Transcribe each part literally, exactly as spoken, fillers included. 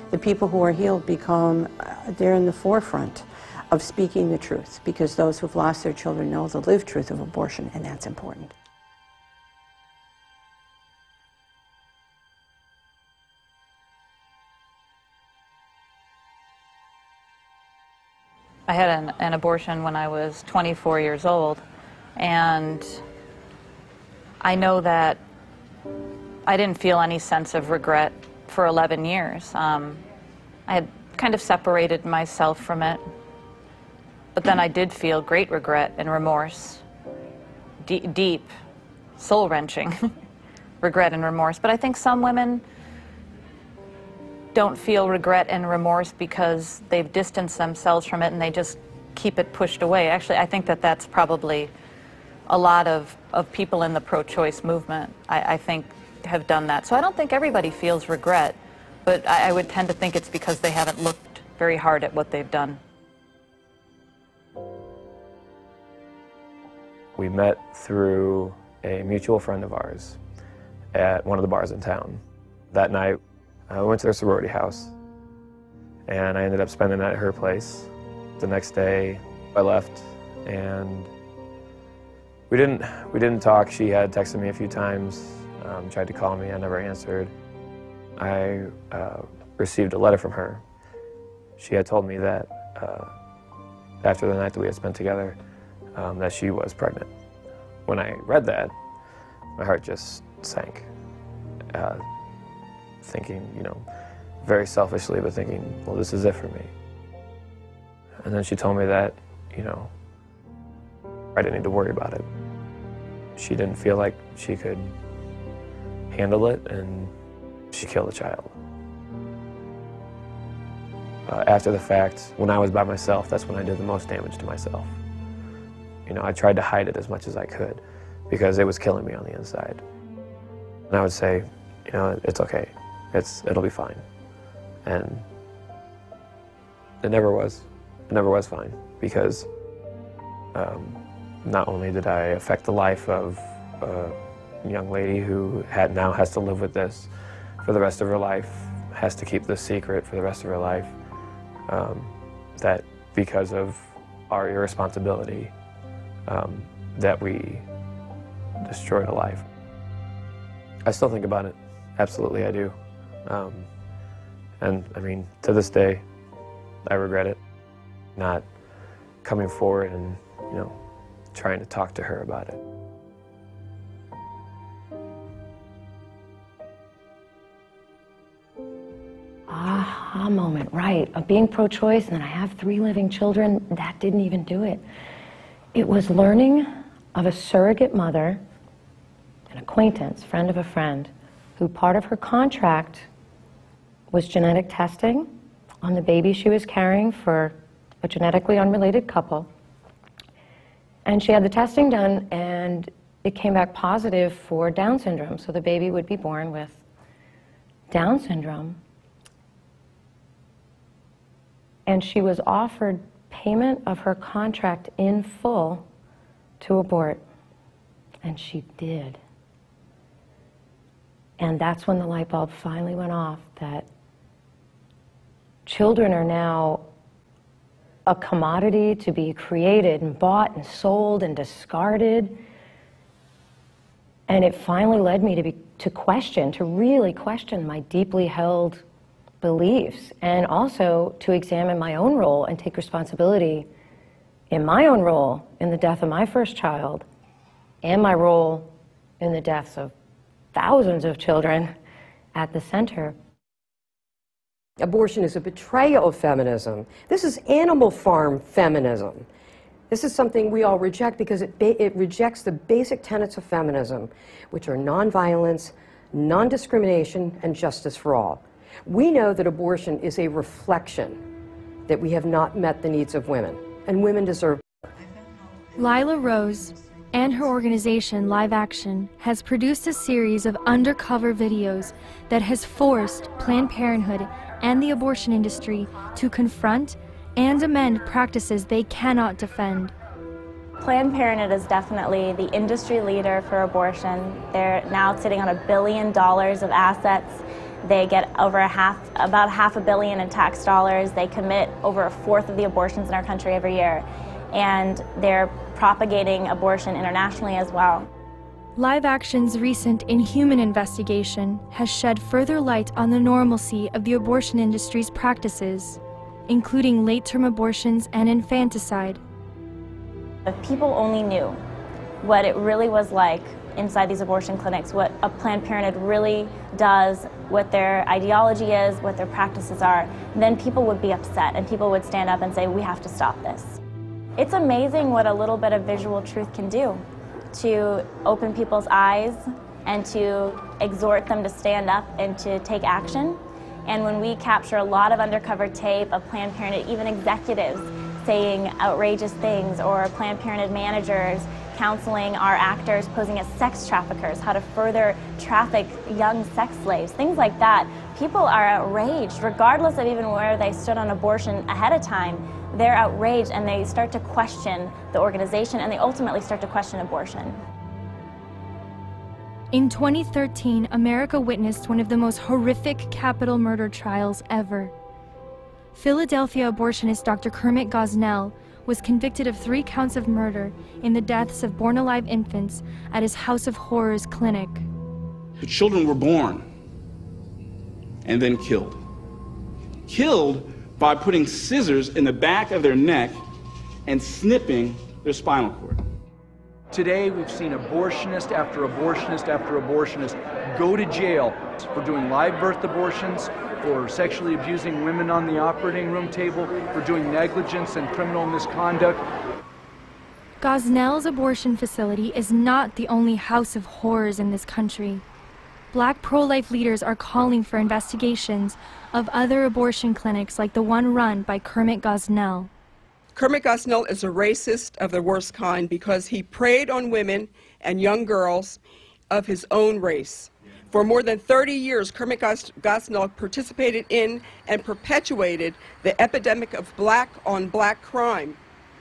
The people who are healed become, uh, they're in the forefront of speaking the truth, because those who've lost their children know the lived truth of abortion, and that's important. I had an, an abortion when I was twenty-four years old, and I know that I didn't feel any sense of regret for eleven years. Um, I had kind of separated myself from it, but then I did feel great regret and remorse, D deep, soul-wrenching regret and remorse. But I think some women don't feel regret and remorse because they've distanced themselves from it and they just keep it pushed away. Actually, I think that that's probably a lot of, of people in the pro-choice movement, I, I think, have done that. So I don't think everybody feels regret, but I, I would tend to think it's because they haven't looked very hard at what they've done. We met through a mutual friend of ours at one of the bars in town. That night, I went to their sorority house, and I ended up spending the night at her place. The next day, I left, and we didn't, we didn't talk. She had texted me a few times, um, tried to call me, I never answered. I uh, received a letter from her. She had told me that uh, after the night that we had spent together, um, that she was pregnant. When I read that, my heart just sank. Uh, thinking, you know, very selfishly, but thinking, well, this is it for me. And then she told me that, you know, I didn't need to worry about it. She didn't feel like she could handle it, and she killed a child. Uh, after the fact, when I was by myself, that's when I did the most damage to myself. You know, I tried to hide it as much as I could because it was killing me on the inside. And I would say, you know, it's okay. It's, it'll be fine. And it never was. It never was fine, because um, not only did I affect the life of a young lady who had, now has to live with this for the rest of her life, has to keep this secret for the rest of her life, um, that because of our irresponsibility, um, that we destroyed a life. I still think about it. Absolutely, I do. Um, and I mean, to this day, I regret it. Not coming forward and, you know, trying to talk to her about it. Aha moment, right. Of being pro-choice, and then I have three living children, that didn't even do it. It was learning of a surrogate mother, an acquaintance, friend of a friend, who part of her contract was genetic testing on the baby she was carrying for a genetically unrelated couple. And she had the testing done, and it came back positive for Down syndrome, so the baby would be born with Down syndrome. And she was offered payment of her contract in full to abort, and she did. And that's when the light bulb finally went off, that children are now a commodity to be created and bought and sold and discarded. And it finally led me to be, to question, to really question my deeply held beliefs, and also to examine my own role and take responsibility in my own role in the death of my first child, and my role in the deaths of thousands of children at the center. Abortion is a betrayal of feminism. This is animal farm feminism. This is something we all reject because it, it rejects the basic tenets of feminism, which are nonviolence, non-discrimination, and justice for all. We know that abortion is a reflection that we have not met the needs of women, and women deserve better. Lila Rose and her organization, Live Action, has produced a series of undercover videos that has forced Planned Parenthood and the abortion industry to confront and amend practices they cannot defend. Planned Parenthood is definitely the industry leader for abortion. They're now sitting on a billion dollars of assets. They get over a half, about half a billion in tax dollars. They commit over a fourth of the abortions in our country every year. And they're propagating abortion internationally as well. Live Action's recent Inhuman investigation has shed further light on the normalcy of the abortion industry's practices, including late-term abortions and infanticide. If people only knew what it really was like inside these abortion clinics, what a Planned Parenthood really does, what their ideology is, what their practices are, then people would be upset and people would stand up and say, we have to stop this. It's amazing what a little bit of visual truth can do to open people's eyes and to exhort them to stand up and to take action. And when we capture a lot of undercover tape of Planned Parenthood, even executives saying outrageous things, or Planned Parenthood managers counseling our actors posing as sex traffickers, how to further traffic young sex slaves, things like that, people are outraged, regardless of even where they stood on abortion ahead of time. They're outraged and they start to question the organization, and they ultimately start to question abortion. In twenty thirteen, America witnessed one of the most horrific capital murder trials ever. Philadelphia abortionist Doctor Kermit Gosnell was convicted of three counts of murder in the deaths of born-alive infants at his House of Horrors clinic. The children were born and then killed. Killed by putting scissors in the back of their neck and snipping their spinal cord. Today, we've seen abortionist after abortionist after abortionist go to jail for doing live birth abortions, for sexually abusing women on the operating room table, for doing negligence and criminal misconduct. Gosnell's abortion facility is not the only house of horrors in this country. Black pro-life leaders are calling for investigations of other abortion clinics like the one run by Kermit Gosnell. Kermit Gosnell is a racist of the worst kind because he preyed on women and young girls of his own race. For more than thirty years, Kermit Gos Gosnell participated in and perpetuated the epidemic of black on black crime.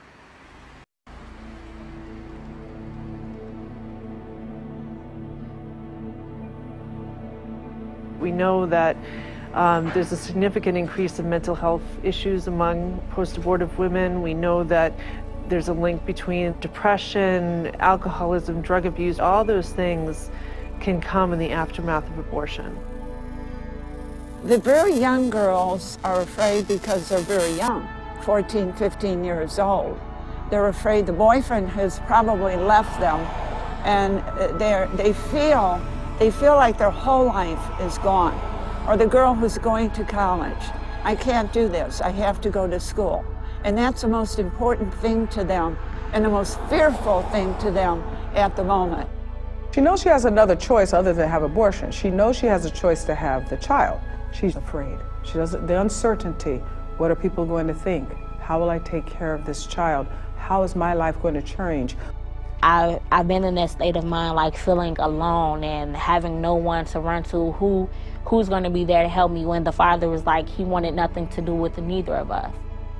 We know that um, there's a significant increase in mental health issues among post-abortive women. We know that there's a link between depression, alcoholism, drug abuse. All those things can come in the aftermath of abortion. The very young girls are afraid because they're very young, fourteen, fifteen years old. They're afraid the boyfriend has probably left them, and they're, they feel They feel like their whole life is gone. Or the girl who's going to college. I can't do this, I have to go to school. And that's the most important thing to them, and the most fearful thing to them at the moment. She knows she has another choice other than have abortion. She knows she has a choice to have the child. She's afraid. She doesn't, the uncertainty, what are people going to think? How will I take care of this child? How is my life going to change? I, I've been in that state of mind, like feeling alone and having no one to run to, who, who's going to be there to help me, when the father was like, he wanted nothing to do with neither of us.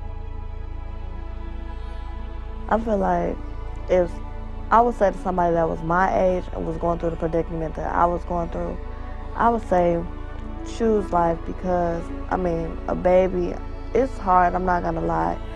I feel like if I would say to somebody that was my age and was going through the predicament that I was going through, I would say choose life, because, I mean, a baby, it's hard, I'm not going to lie.